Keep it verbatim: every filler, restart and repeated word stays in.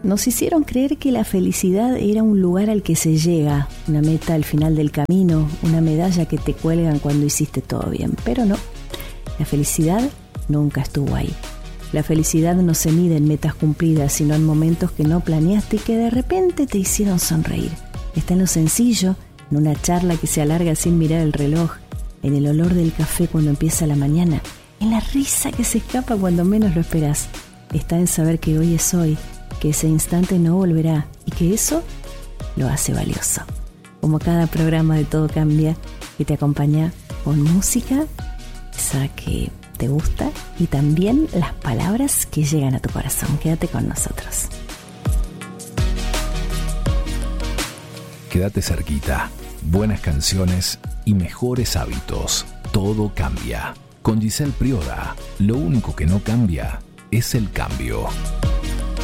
Nos hicieron creer que la felicidad era un lugar al que se llega, una meta al final del camino, una medalla que te cuelgan cuando hiciste todo bien. Pero no, la felicidad nunca estuvo ahí. La felicidad no se mide en metas cumplidas, sino en momentos que no planeaste y que de repente te hicieron sonreír. Está en lo sencillo, en una charla que se alarga sin mirar el reloj, en el olor del café cuando empieza la mañana, en la risa que se escapa cuando menos lo esperas. Está en saber que hoy es hoy, que ese instante no volverá y que eso lo hace valioso. Como cada programa de Todo Cambia, que te acompaña con música, esa que te gusta, y también las palabras que llegan a tu corazón. Quédate con nosotros. Quédate cerquita. Buenas canciones y mejores hábitos. Todo cambia. Con Giselle Prioda, lo único que no cambia es el cambio.